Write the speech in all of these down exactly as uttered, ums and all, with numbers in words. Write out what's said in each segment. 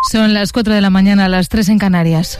Son las cuatro de la mañana, las tres en Canarias.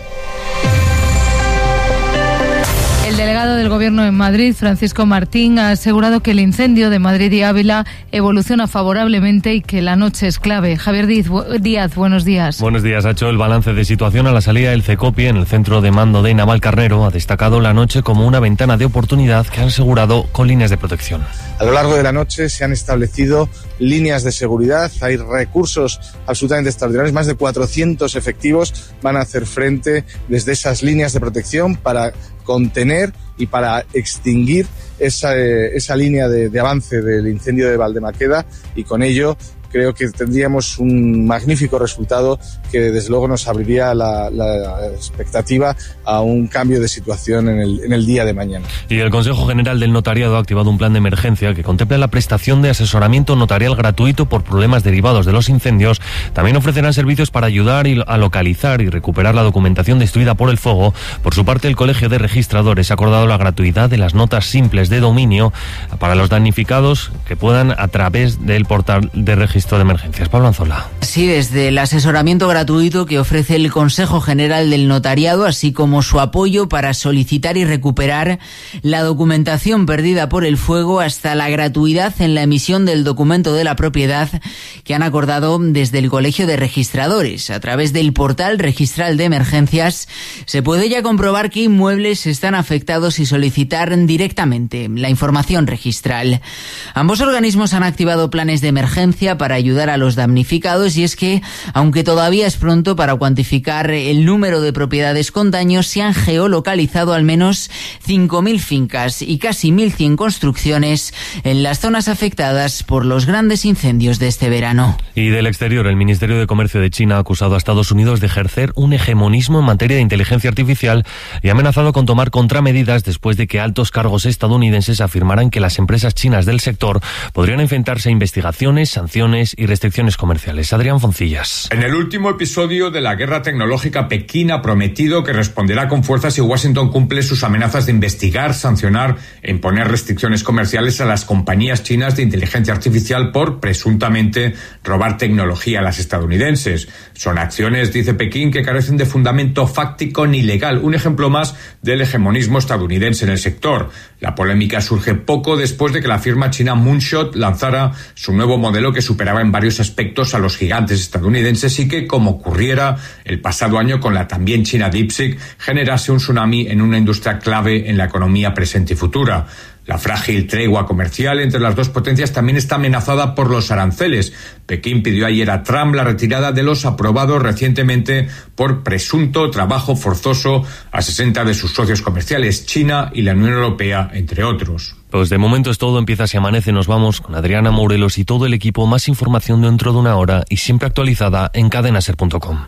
El delegado del Gobierno en Madrid, Francisco Martín, ha asegurado que el incendio de Madrid y Ávila evoluciona favorablemente y que la noche es clave. Javier Díaz, buenos días. Buenos días. Ha hecho el balance de situación a la salida del CECOPI en el centro de mando de Navalcarnero. Ha destacado la noche como una ventana de oportunidad que han asegurado con líneas de protección. A lo largo de la noche se han establecido líneas de seguridad, hay recursos absolutamente extraordinarios, más de cuatrocientos efectivos van a hacer frente desde esas líneas de protección para contener y para extinguir esa, esa línea de, de avance del incendio de Valdemaqueda, y con ello creo que tendríamos un magnífico resultado que desde luego nos abriría la, la expectativa a un cambio de situación en el, en el día de mañana. Y el Consejo General del Notariado ha activado un plan de emergencia que contempla la prestación de asesoramiento notarial gratuito por problemas derivados de los incendios. También ofrecerán servicios para ayudar a localizar y recuperar la documentación destruida por el fuego. Por su parte, el Colegio de Registradores ha acordado la gratuidad de las notas simples de dominio para los damnificados que puedan a través del portal de registro de emergencias. Pablo Anzola. Sí, desde el asesoramiento gratuito que ofrece el Consejo General del Notariado, así como su apoyo para solicitar y recuperar la documentación perdida por el fuego, hasta la gratuidad en la emisión del documento de la propiedad que han acordado desde el Colegio de Registradores. A través del portal registral de emergencias se puede ya comprobar qué inmuebles están afectados y solicitar directamente la información registral. Ambos organismos han activado planes de emergencia para ayudar a los damnificados, y es que, aunque todavía es pronto para cuantificar el número de propiedades con daños, se han geolocalizado al menos cinco mil fincas y casi mil cien construcciones en las zonas afectadas por los grandes incendios de este verano. Y del exterior, el Ministerio de Comercio de China ha acusado a Estados Unidos de ejercer un hegemonismo en materia de inteligencia artificial y ha amenazado con tomar contramedidas después de que altos cargos estadounidenses afirmaran que las empresas chinas del sector podrían enfrentarse a investigaciones, sanciones y restricciones comerciales. Adrián Foncillas. En el último episodio de la guerra tecnológica, Pekín ha prometido que responderá con fuerza si Washington cumple sus amenazas de investigar, sancionar e imponer restricciones comerciales a las compañías chinas de inteligencia artificial por presuntamente robar tecnología a las estadounidenses. Son acciones, dice Pekín, que carecen de fundamento fáctico ni legal. Un ejemplo más del hegemonismo estadounidense en el sector. La polémica surge poco después de que la firma china Moonshot lanzara su nuevo modelo que superaba en varios aspectos a los gigantes estadounidenses y que, como ocurriera el pasado año con la también china DeepSeek, generase un tsunami en una industria clave en la economía presente y futura. La frágil tregua comercial entre las dos potencias también está amenazada por los aranceles. Pekín pidió ayer a Trump la retirada de los aprobados recientemente por presunto trabajo forzoso a sesenta de sus socios comerciales, China y la Unión Europea, entre otros. Pues de momento es todo. Empieza Si Amanece. Nos vamos con Adriana Morelos y todo el equipo. Más información dentro de una hora y siempre actualizada en cadena ser punto com.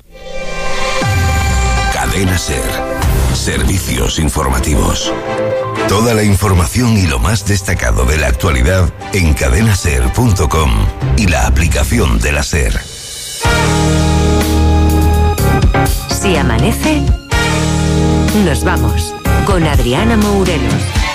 Cadena Ser. Servicios informativos. Toda la información y lo más destacado de la actualidad en cadena ser punto com y la aplicación de la SER. Si amanece, nos vamos con Adriana Morelos.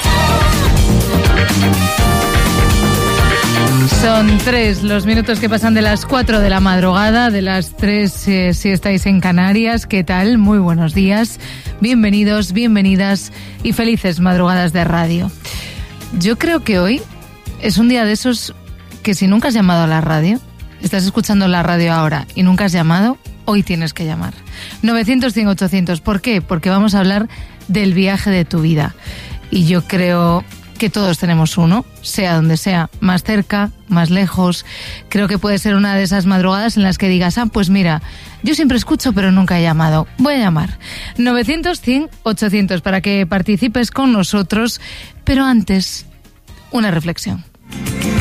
Son tres los minutos que pasan de las cuatro de la madrugada, de las tres eh, si estáis en Canarias. ¿Qué tal? Muy buenos días. Bienvenidos, bienvenidas y felices madrugadas de radio. Yo creo que hoy es un día de esos que si nunca has llamado a la radio, estás escuchando la radio ahora y nunca has llamado, hoy tienes que llamar. novecientos, cien, ochocientos. ¿Por qué? Porque vamos a hablar del viaje de tu vida. Y yo creo que todos tenemos uno, sea donde sea, más cerca, más lejos. Creo que puede ser una de esas madrugadas en las que digas, ah, pues mira, yo siempre escucho pero nunca he llamado. Voy a llamar. novecientos, cien, ochocientos para que participes con nosotros, pero antes, una reflexión.